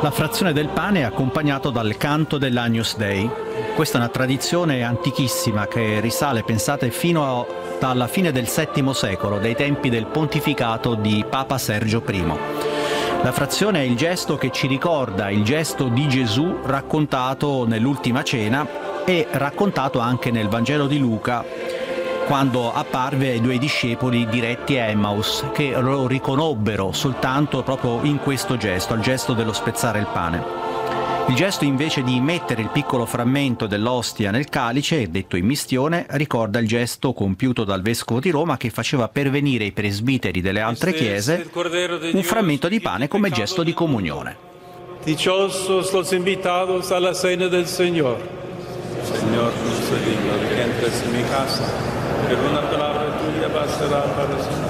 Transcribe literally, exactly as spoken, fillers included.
La frazione del pane è accompagnato dal canto dell'Agnus Dei. Questa è una tradizione antichissima che risale, pensate, fino alla fine del settimo secolo, dai tempi del pontificato di Papa Sergio primo. La frazione è il gesto che ci ricorda il gesto di Gesù raccontato nell'ultima cena e raccontato anche nel Vangelo di Luca, quando apparve ai due discepoli diretti a Emmaus, che lo riconobbero soltanto proprio in questo gesto, al gesto dello spezzare il pane. Il gesto, invece di mettere il piccolo frammento dell'ostia nel calice, detto in mistione, ricorda il gesto compiuto dal vescovo di Roma che faceva pervenire ai presbiteri delle altre chiese un frammento di pane come gesto di comunione. Dichosos los invitados a la cena del Señor. Señor, no soy digno de que entres en mi casa, pero una palabra tuya bastará para siempre.